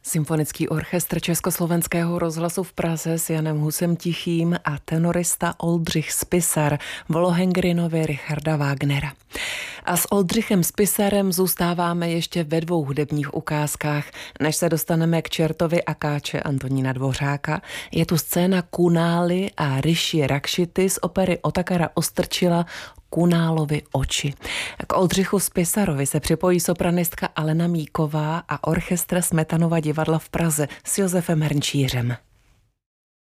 Symfonický orchestr Československého rozhlasu v Praze s Janem Husem Tichým a tenorista Oldřich Spisar v Lohengrinovi Richarda Wagnera. A s Oldřichem Spisarem zůstáváme ještě ve 2 hudebních ukázkách. Než se dostaneme k Čertovi a káče Antonína Dvořáka, je tu scéna Kunály a Rishi Rakšity z opery Otakara Ostrčila Kunálovy oči. K Oldřichu Spisarovi se připojí sopranistka Alena Míková a orchestr Smetanova divadla v Praze s Josefem Hrnčířem.